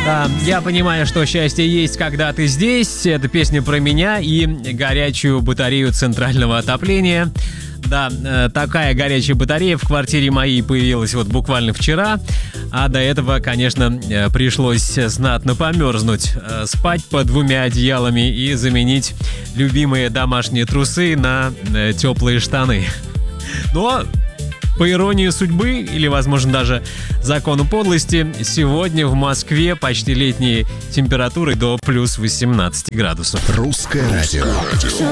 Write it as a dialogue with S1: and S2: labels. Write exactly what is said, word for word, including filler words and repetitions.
S1: Да, я понимаю, что счастье есть, когда ты здесь. Это песня про меня и горячую батарею центрального отопления. Да, такая горячая батарея в квартире моей появилась вот буквально вчера. А до этого, конечно, пришлось знатно померзнуть, спать под двумя одеялами и заменить любимые домашние трусы на теплые штаны. Но, по иронии судьбы, или, возможно, даже закону подлости, сегодня в Москве почти летние температуры до плюс восемнадцать градусов.
S2: Русское радио.